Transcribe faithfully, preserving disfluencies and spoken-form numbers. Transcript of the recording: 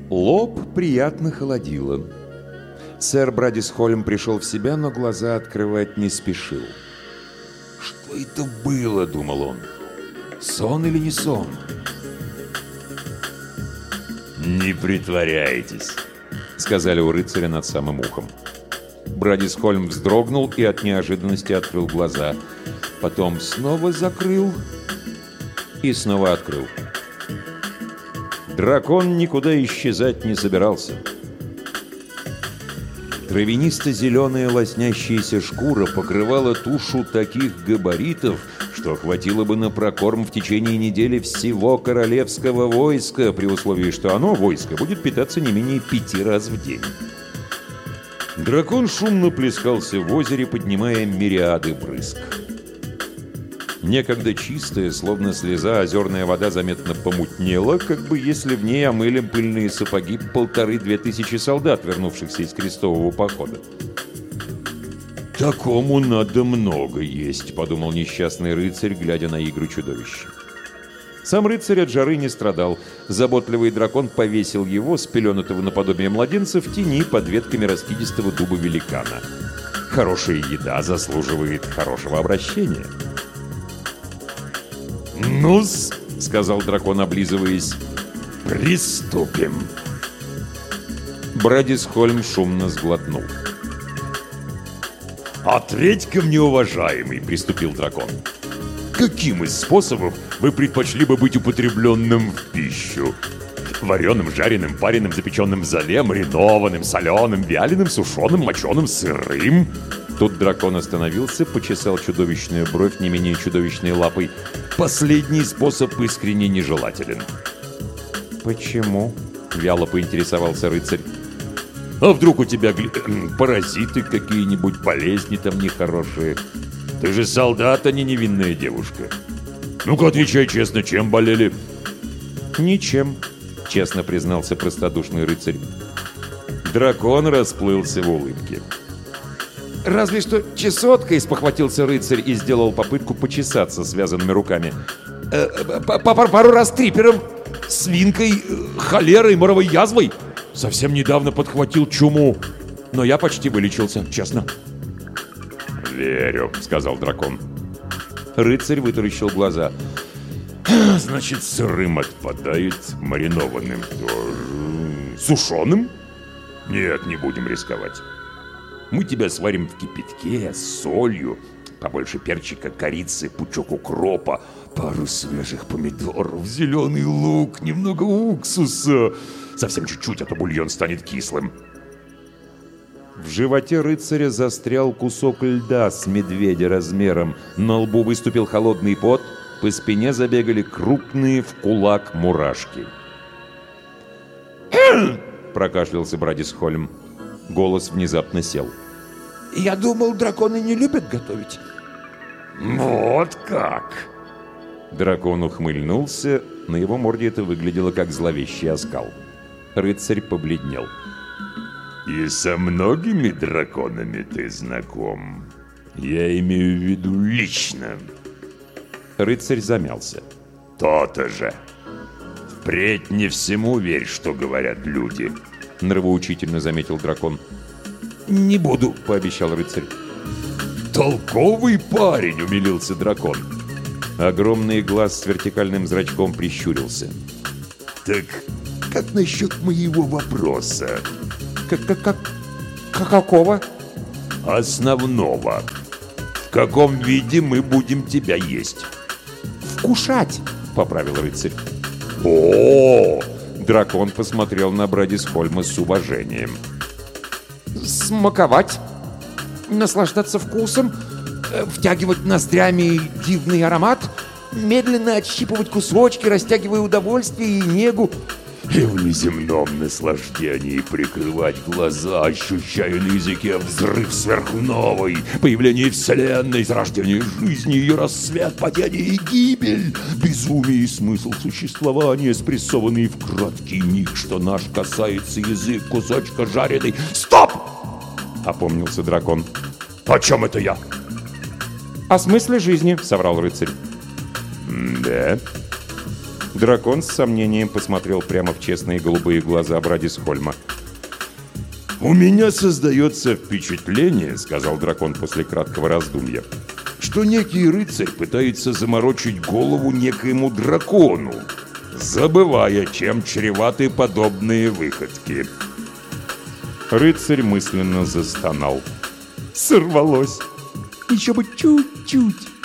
Лоб приятно холодило. Сэр Брадисхольм пришел в себя, но глаза открывать не спешил. «Что это было?» — думал он. «Сон или не сон?» «Не притворяйтесь», — сказали у рыцаря над самым ухом. Брадисхольм вздрогнул и от неожиданности открыл глаза. Потом снова закрыл и снова открыл. Дракон никуда исчезать не собирался. Травянисто-зеленая лоснящаяся шкура покрывала тушу таких габаритов, что хватило бы на прокорм в течение недели всего королевского войска, при условии, что оно, войско, будет питаться не менее пяти раз в день. Дракон шумно плескался в озере, поднимая мириады брызг. Некогда чистая, словно слеза, озерная вода заметно помутнела, как бы если в ней омыли пыльные сапоги полторы-две тысячи солдат, вернувшихся из крестового похода. «Такому надо много есть», — подумал несчастный рыцарь, глядя на игру чудовища. Сам рыцарь от жары не страдал. Заботливый дракон повесил его, спеленутого наподобие младенца, в тени под ветками раскидистого дуба великана. Хорошая еда заслуживает хорошего обращения. «Ну-с», — сказал дракон, облизываясь, — «приступим». Брадисхольм шумно сглотнул. «Ответь-ка мне, уважаемый», — приступил дракон. «Каким из способов вы предпочли бы быть употребленным в пищу? Вареным, жареным, пареным, запеченным в золе, маринованным, соленым, вяленым, сушеным, моченым, сырым?» Тут дракон остановился, почесал чудовищную бровь не менее чудовищной лапой. «Последний способ искренне нежелателен». «Почему?» — вяло поинтересовался рыцарь. «А вдруг у тебя паразиты какие-нибудь, болезни там нехорошие? Ты же солдат, а не невинная девушка. Ну-ка, отвечай честно, чем болели?» «Ничем», — честно признался простодушный рыцарь. Дракон расплылся в улыбке. «Разве что чесоткой», — спохватился рыцарь и сделал попытку почесаться связанными руками. Э, «Пару раз трипером, свинкой, холерой, моровой язвой. Совсем недавно подхватил чуму, но я почти вылечился, честно». «Верю», — сказал дракон. Рыцарь вытаращил глаза. «Значит, сырым отпадает, маринованным тоже. Сушеным? Нет, не будем рисковать. Мы тебя сварим в кипятке с солью, побольше перчика, корицы, пучок укропа, пару свежих помидоров, зеленый лук, немного уксуса. Совсем чуть-чуть, а то бульон станет кислым». В животе рыцаря застрял кусок льда с медведя размером. На лбу выступил холодный пот, по спине забегали крупные в кулак мурашки. Прокашлялся Брадисхольм. Голос внезапно сел. «Я думал, драконы не любят готовить». «Вот как!» Дракон ухмыльнулся, на его морде это выглядело как зловещий оскал. Рыцарь побледнел. «И со многими драконами ты знаком? Я имею в виду лично». Рыцарь замялся. «То-то же! Впредь не всему верь, что говорят люди», — нравоучительно заметил дракон. «Не буду», — пообещал рыцарь. «Толковый парень», — умилился дракон. Огромный глаз с вертикальным зрачком прищурился. «Так как насчет моего вопроса?» «Как-как-как? Какого?» «Основного. В каком виде мы будем тебя есть?» «Вкушать», — поправил рыцарь. «О!» — дракон посмотрел на Брадисхольма с уважением. «Смаковать, наслаждаться вкусом, втягивать ноздрями дивный аромат, медленно отщипывать кусочки, растягивая удовольствие и негу, и в неземном наслаждении прикрывать глаза, ощущая на языке взрыв сверхновой, появление вселенной, зарождение жизни, ее рассвет, падение и гибель, безумие и смысл существования, спрессованные в краткий миг, что наш касается язык кусочка жареной». «Стоп!» — опомнился дракон. «О чем это я?» «О смысле жизни», — соврал рыцарь. «Да?» Дракон с сомнением посмотрел прямо в честные голубые глаза Брадисхольма. «У меня создается впечатление, — сказал дракон после краткого раздумья, — что некий рыцарь пытается заморочить голову некоему дракону, забывая, чем чреваты подобные выходки». Рыцарь мысленно застонал. «Сорвалось! Еще бы чуть-чуть!»